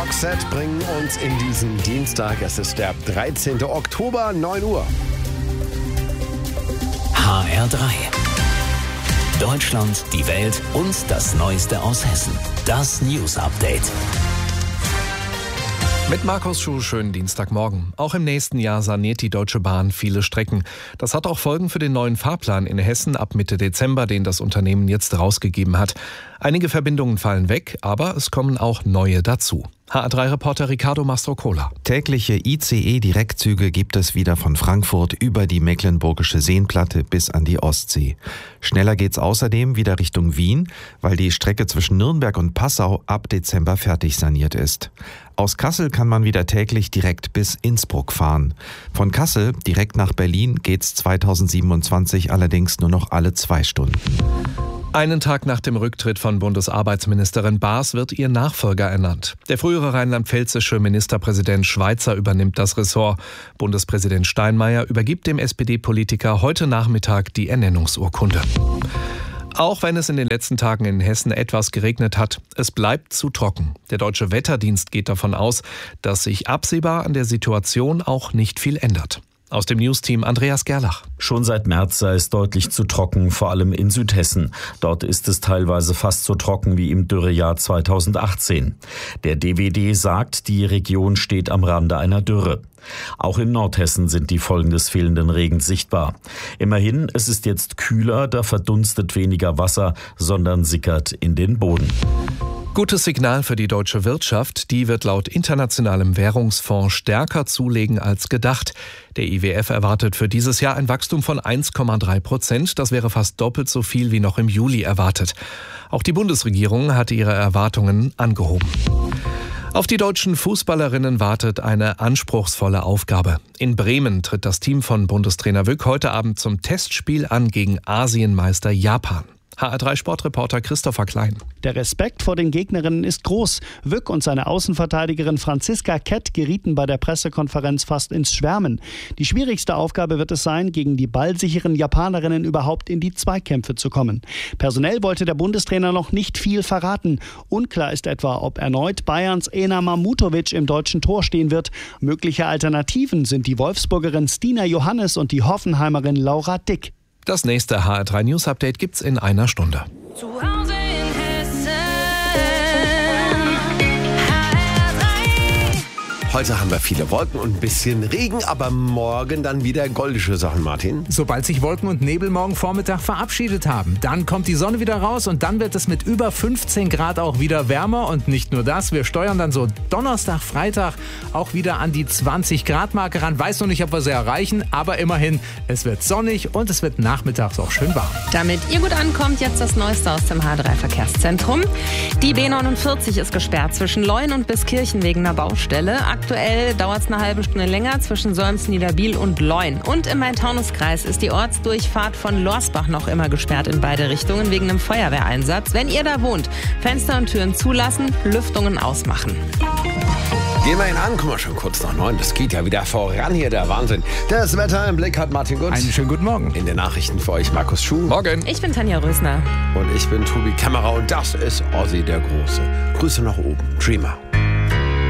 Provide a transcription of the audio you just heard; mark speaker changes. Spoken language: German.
Speaker 1: Roxette bringen uns in diesen Dienstag. Es ist der 13. Oktober, 9 Uhr.
Speaker 2: HR3. Deutschland, die Welt und das Neueste aus Hessen. Das News Update.
Speaker 3: Mit Markus Schuh, schönen Dienstagmorgen. Auch im nächsten Jahr saniert die Deutsche Bahn viele Strecken. Das hat auch Folgen für den neuen Fahrplan in Hessen ab Mitte Dezember, den das Unternehmen jetzt rausgegeben hat. Einige Verbindungen fallen weg, aber es kommen auch neue dazu. HR3-Reporter Ricardo Mastrocola.
Speaker 4: Tägliche ICE-Direktzüge gibt es wieder von Frankfurt über die Mecklenburgische Seenplatte bis an die Ostsee. Schneller geht's außerdem wieder Richtung Wien, weil die Strecke zwischen Nürnberg und Passau ab Dezember fertig saniert ist. Aus Kassel kann man wieder täglich direkt bis Innsbruck fahren. Von Kassel direkt nach Berlin geht's 2027 allerdings nur noch alle 2 Stunden.
Speaker 3: Einen Tag nach dem Rücktritt von Bundesarbeitsministerin Baas wird ihr Nachfolger ernannt. Der frühere rheinland-pfälzische Ministerpräsident Schweizer übernimmt das Ressort. Bundespräsident Steinmeier übergibt dem SPD-Politiker heute Nachmittag die Ernennungsurkunde. Auch wenn es in den letzten Tagen in Hessen etwas geregnet hat, es bleibt zu trocken. Der Deutsche Wetterdienst geht davon aus, dass sich absehbar an der Situation auch nicht viel ändert. Aus dem Newsteam Andreas Gerlach.
Speaker 5: Schon seit März sei es deutlich zu trocken, vor allem in Südhessen. Dort ist es teilweise fast so trocken wie im Dürrejahr 2018. Der DWD sagt, die Region steht am Rande einer Dürre. Auch in Nordhessen sind die Folgen des fehlenden Regens sichtbar. Immerhin, es ist jetzt kühler, da verdunstet weniger Wasser, sondern sickert in den Boden.
Speaker 3: Gutes Signal für die deutsche Wirtschaft. Die wird laut Internationalem Währungsfonds stärker zulegen als gedacht. Der IWF erwartet für dieses Jahr ein Wachstum von 1,3%. Das wäre fast doppelt so viel wie noch im Juli erwartet. Auch die Bundesregierung hatte ihre Erwartungen angehoben. Auf die deutschen Fußballerinnen wartet eine anspruchsvolle Aufgabe. In Bremen tritt das Team von Bundestrainer Wück heute Abend zum Testspiel an gegen Asienmeister Japan. HR3-Sportreporter Christopher Klein.
Speaker 6: Der Respekt vor den Gegnerinnen ist groß. Wück und seine Außenverteidigerin Franziska Kett gerieten bei der Pressekonferenz fast ins Schwärmen. Die schwierigste Aufgabe wird es sein, gegen die ballsicheren Japanerinnen überhaupt in die Zweikämpfe zu kommen. Personell wollte der Bundestrainer noch nicht viel verraten. Unklar ist etwa, ob erneut Bayerns Ena Mamutovic im deutschen Tor stehen wird. Mögliche Alternativen sind die Wolfsburgerin Stina Johannes und die Hoffenheimerin Laura Dick.
Speaker 3: Das nächste HR3 News Update gibt's in einer Stunde.
Speaker 7: Zu Hause in Hessen. HR3.
Speaker 1: Heute haben wir viele Wolken und ein bisschen Regen, aber morgen dann wieder goldische Sachen, Martin.
Speaker 8: Sobald sich Wolken und Nebel morgen Vormittag verabschiedet haben, dann kommt die Sonne wieder raus und dann wird es mit über 15 Grad auch wieder wärmer. Und nicht nur das, wir steuern dann so Donnerstag, Freitag auch wieder an die 20 Grad Marke ran. Weiß noch nicht, ob wir sie erreichen, aber immerhin, es wird sonnig und es wird nachmittags auch schön warm.
Speaker 9: Damit ihr gut ankommt, jetzt das Neueste aus dem H3 Verkehrszentrum. Die B49 ist gesperrt zwischen Leun und Biskirchen wegen einer Baustelle. Aktuell dauert es eine halbe Stunde länger zwischen Solms, Niederbiel und Leun. Und im Main-Taunus-Kreis ist die Ortsdurchfahrt von Lorsbach noch immer gesperrt in beide Richtungen wegen einem Feuerwehreinsatz. Wenn ihr da wohnt, Fenster und Türen zulassen, Lüftungen ausmachen.
Speaker 1: Gehen wir ihn an, guck mal, schon kurz nach 9. Das geht ja wieder voran hier, der Wahnsinn. Das Wetter im Blick hat Martin Gutz.
Speaker 8: Einen schönen guten Morgen.
Speaker 1: In den Nachrichten für euch Markus Schuh.
Speaker 3: Morgen.
Speaker 9: Ich bin Tanja Rösner.
Speaker 1: Und ich bin Tobi Kämmerer und das ist Ossi der Große. Grüße nach oben. Dreamer.